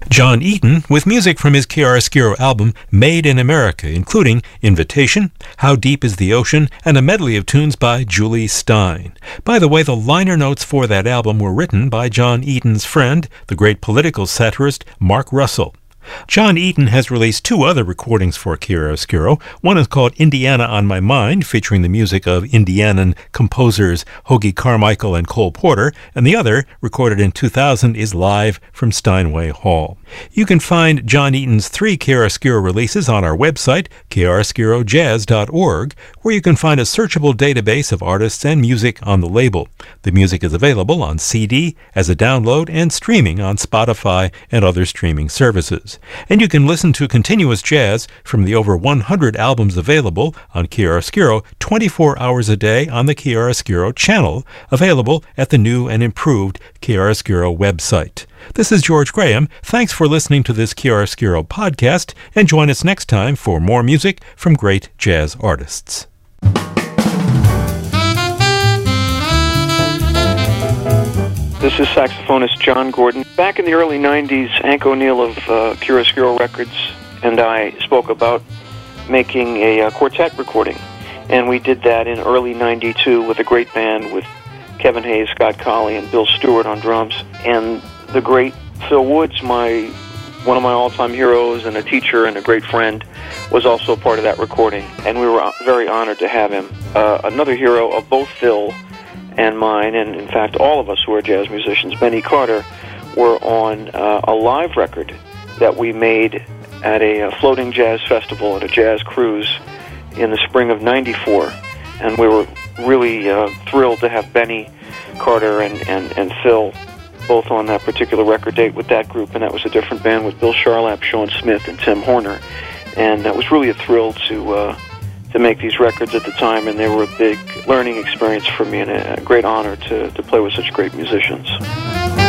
John Eaton with music from his chiaroscuro album Made in America, including Invitation, How Deep is the Ocean, and a medley of tunes by Julie Stein. By the way, the liner notes for that album were written by John Eaton's friend, the great political satirist Mark Russell. John Eaton has released two other recordings for chiaroscuro. One is called Indiana on My Mind, featuring the music of Indianan composers Hoagy Carmichael and Cole Porter, and the other, recorded in 2000, is Live from Steinway Hall. You can find John Eaton's three chiaroscuro releases on our website, chiaroscurojazz.org, where you can find a searchable database of artists and music on the label. The music is available on CD, as a download, and streaming on Spotify and other streaming services. And you can listen to continuous jazz from the over 100 albums available on chiaroscuro 24 hours a day on the Chiaroscuro channel, available at the new and improved Chiaroscuro website. This is George Graham. Thanks for listening to this Chiaroscuro podcast, and join us next time for more music from great jazz artists. This is saxophonist John Gordon. Back in the early 90s, Hank O'Neill of Chiaroscuro Records and I spoke about making a quartet recording. And we did that in early 92 with a great band with Kevin Hayes, Scott Colley, and Bill Stewart on drums. And the great Phil Woods, one of my all-time heroes and a teacher and a great friend, was also part of that recording. And we were very honored to have him. Another hero of both Phil and mine, and in fact all of us who are jazz musicians, Benny Carter, were on a live record that we made at a floating jazz festival at a jazz cruise in the spring of '94. And we were really thrilled to have Benny Carter and Phil both on that particular record date with that group, and that was a different band with Bill Charlap, Sean Smith, and Tim Horner. And that was really a thrill to make these records at the time, and they were a big learning experience for me and a great honor to play with such great musicians.